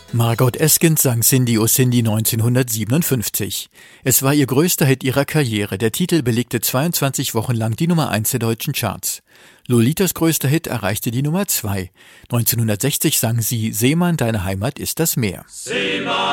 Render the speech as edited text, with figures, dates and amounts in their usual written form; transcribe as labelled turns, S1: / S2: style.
S1: Margot Eskens sang Cindy Oh Cindy 1957. Es war ihr größter Hit ihrer Karriere. Der Titel belegte 22 Wochen lang die Nummer 1 der deutschen Charts. Lolitas größter Hit erreichte die Nummer 2. 1960 sang sie Seemann, deine Heimat ist das Meer. Seemann.